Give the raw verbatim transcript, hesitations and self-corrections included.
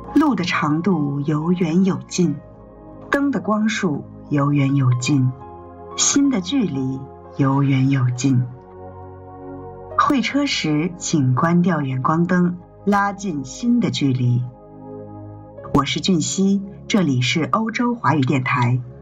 路的长度有远有近，灯的光束有远有近，心的距离有远有近。会车时请关掉远光灯，拉近心的距离。我是俊熙，这里是欧洲华语电台。